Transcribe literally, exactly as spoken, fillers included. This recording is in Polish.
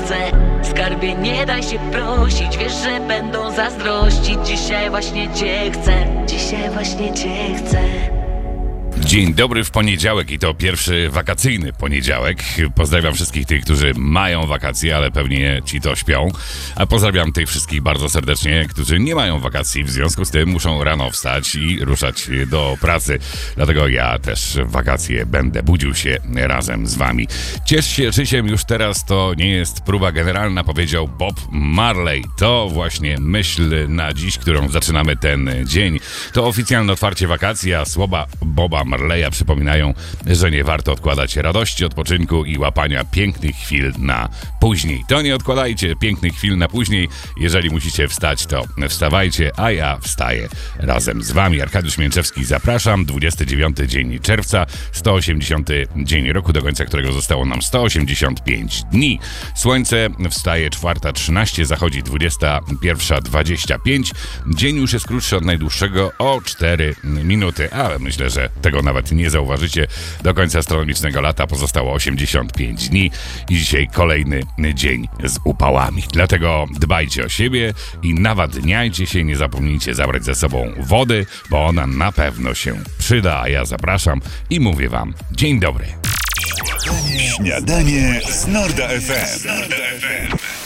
chcę. Skarbie, nie daj się prosić, wiesz, że będą zazdrościć. Dzisiaj właśnie cię chcę, dzisiaj właśnie cię chcę. Dzień dobry w poniedziałek i to pierwszy wakacyjny poniedziałek. Pozdrawiam wszystkich tych, którzy mają wakacje, ale pewnie ci to śpią. A pozdrawiam tych wszystkich bardzo serdecznie, którzy nie mają wakacji. W związku z tym muszą rano wstać i ruszać do pracy. Dlatego ja też w wakacje będę budził się razem z wami. Ciesz się życiem już teraz, to nie jest próba generalna, powiedział Bob Marley. To właśnie myśl na dziś, którą zaczynamy ten dzień. To oficjalne otwarcie wakacji, a słowa Boba Marleya przypominają, że nie warto odkładać radości, odpoczynku i łapania pięknych chwil na później. To nie odkładajcie pięknych chwil na później. Jeżeli musicie wstać, to wstawajcie, a ja wstaję razem z wami. Arkadiusz Mięczewski, zapraszam. dwudziesty dziewiąty dzień czerwca, sto osiemdziesiąty dzień roku, do końca którego zostało nam sto osiemdziesiąt pięć dni. Słońce wstaje czwarta trzynaście, zachodzi dwudziesta pierwsza dwadzieścia pięć. Dzień już jest krótszy od najdłuższego o cztery minuty, ale myślę, że tego nawet nie zauważycie. Do końca astronomicznego lata pozostało osiemdziesiąt pięć dni i dzisiaj kolejny dzień z upałami. Dlatego dbajcie o siebie i nawadniajcie się, nie zapomnijcie zabrać ze sobą wody, bo ona na pewno się przyda, a ja zapraszam i mówię wam dzień dobry. Śniadanie z Norda F M.